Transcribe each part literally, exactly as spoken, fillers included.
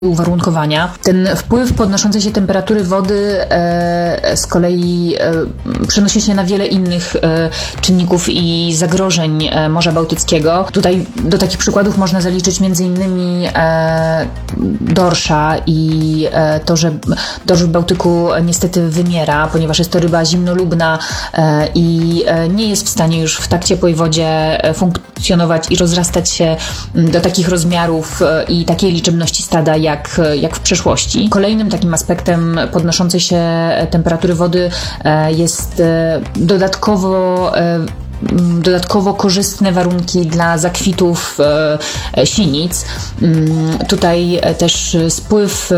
uwarunkowania. Ten wpływ podnoszącej się temperatury wody e, z kolei e, przenosi się na wiele innych e, czynników i zagrożeń e, Morza Bałtyckiego. Tutaj do takich przykładów można zaliczyć między innymi e, dorsza i e, to, że dorsz w Bałtyku niestety wymiera, ponieważ jest to ryba zimnolubna e, i e, nie jest w stanie już w tak ciepłej wodzie funkcjonować i rozrastać się do takich rozmiarów e, i takiej liczebności stada, jak Jak, jak w przeszłości. Kolejnym takim aspektem podnoszącej się temperatury wody jest dodatkowo dodatkowo korzystne warunki dla zakwitów sinic. Tutaj też spływ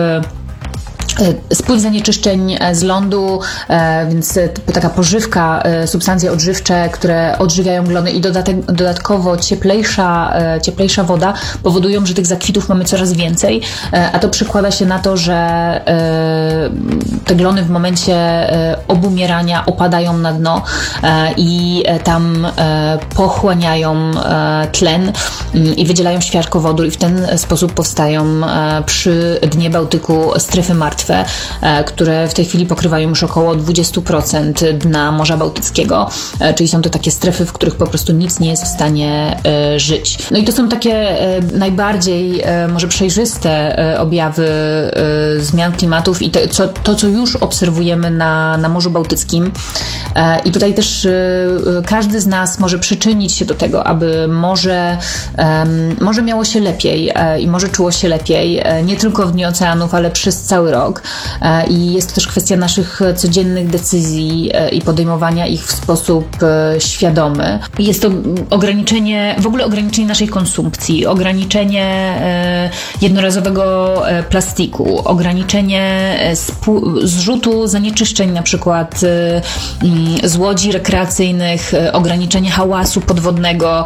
Spływ zanieczyszczeń z lądu, więc taka pożywka, substancje odżywcze, które odżywiają glony i dodatek, dodatkowo cieplejsza, cieplejsza woda powodują, że tych zakwitów mamy coraz więcej, a to przekłada się na to, że te glony w momencie obumierania opadają na dno i tam pochłaniają tlen i wydzielają świerkowodór i w ten sposób powstają przy dnie Bałtyku strefy martwe, które w tej chwili pokrywają już około dwadzieścia procent dna Morza Bałtyckiego, czyli są to takie strefy, w których po prostu nic nie jest w stanie żyć. No i to są takie najbardziej może przejrzyste objawy zmian klimatów i to, co, to, co już obserwujemy na, na Morzu Bałtyckim. I tutaj też każdy z nas może przyczynić się do tego, aby morze, morze miało się lepiej i morze czuło się lepiej, nie tylko w dniu oceanów, ale przez cały rok. I jest to też kwestia naszych codziennych decyzji i podejmowania ich w sposób świadomy. Jest to ograniczenie, w ogóle ograniczenie naszej konsumpcji, ograniczenie jednorazowego plastiku, ograniczenie zrzutu zanieczyszczeń, na przykład z łodzi rekreacyjnych, ograniczenie hałasu podwodnego,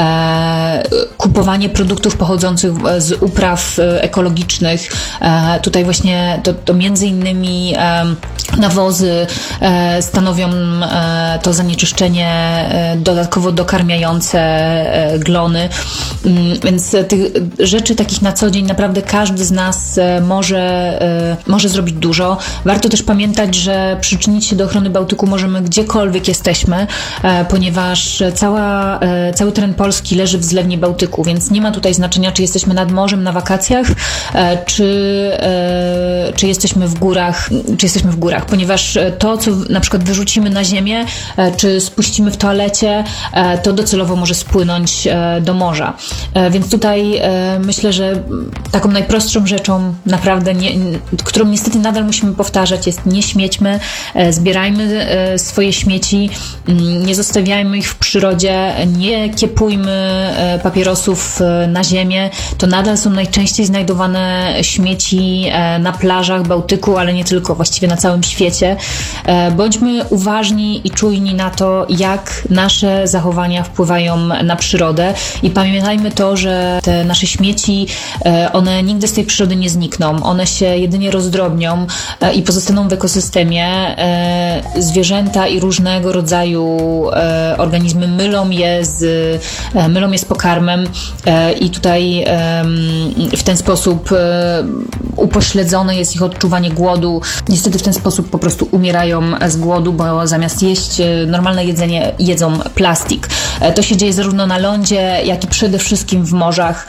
kupowanie produktów pochodzących z upraw ekologicznych. Tutaj właśnie to, to między innymi nawozy stanowią to zanieczyszczenie dodatkowo dokarmiające glony, więc tych rzeczy takich na co dzień naprawdę każdy z nas może, może zrobić dużo. Warto też pamiętać, że przyczynić się do ochrony Bałtyku możemy gdziekolwiek jesteśmy, ponieważ cała, cały teren Polski leży w zlewni Bałtyku, więc nie ma tutaj znaczenia, czy jesteśmy nad morzem na wakacjach, czy, czy jesteśmy w górach, czy jesteśmy w górach, ponieważ to, co na przykład wyrzucimy na ziemię, czy spuścimy w toalecie, to docelowo może spłynąć do morza. Więc tutaj myślę, że taką najprostszą rzeczą naprawdę, nie, którą niestety nadal musimy powtarzać, jest nie śmiećmy, zbierajmy swoje śmieci, nie zostawiajmy ich w przyrodzie, nie kiepujmy papierosów na ziemię. To nadal są najczęściej znajdowane śmieci na plażach Bałtyku, ale nie tylko, właściwie na całym świecie. Bądźmy uważni i czujni na to, jak nasze zachowania wpływają na przyrodę i pamiętajmy to, że te nasze śmieci, one nigdy z tej przyrody nie znikną. One się jedynie rozdrobnią i pozostaną w ekosystemie. Zwierzęta i różnego rodzaju organizmy mylą je z, mylą je z pokarmem i tutaj w ten sposób upośledzone jest ich odczuwanie głodu. Niestety w ten sposób po prostu umierają z głodu, bo zamiast jeść normalne jedzenie, jedzą plastik. To się dzieje zarówno na lądzie, jak i przede wszystkim w morzach.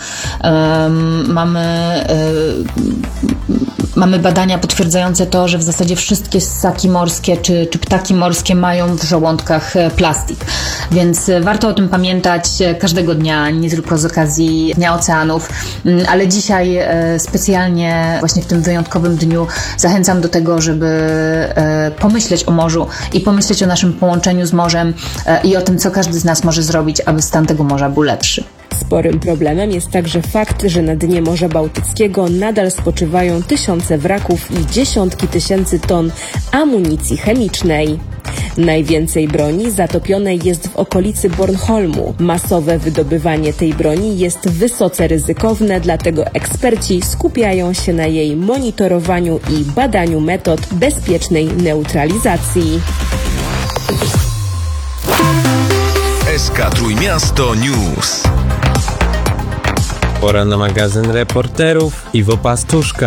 Mamy Mamy badania potwierdzające to, że w zasadzie wszystkie ssaki morskie czy, czy ptaki morskie mają w żołądkach plastik. Więc warto o tym pamiętać każdego dnia, nie tylko z okazji Dnia Oceanów, ale dzisiaj specjalnie właśnie w tym wyjątkowym dniu zachęcam do tego, żeby pomyśleć o morzu i pomyśleć o naszym połączeniu z morzem i o tym, co każdy z nas może zrobić, aby stan tego morza był lepszy. Sporym problemem jest także fakt, że na dnie Morza Bałtyckiego nadal spoczywają tysiące wraków i dziesiątki tysięcy ton amunicji chemicznej. Najwięcej broni zatopionej jest w okolicy Bornholmu. Masowe wydobywanie tej broni jest wysoce ryzykowne, dlatego eksperci skupiają się na jej monitorowaniu i badaniu metod bezpiecznej neutralizacji. S K Trójmiasto News. Pora na magazyn reporterów. Iwo Pastuszka.